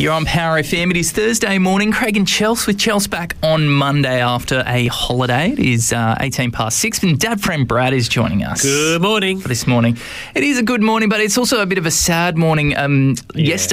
You're on Power FM. It is Thursday morning. Craig and Chels with Chels back on Monday after a holiday. It is 18 past 6 and dad friend Brad is joining us. Good morning. For this morning. It is a good morning, but it's also a bit of a sad morning. Yesterday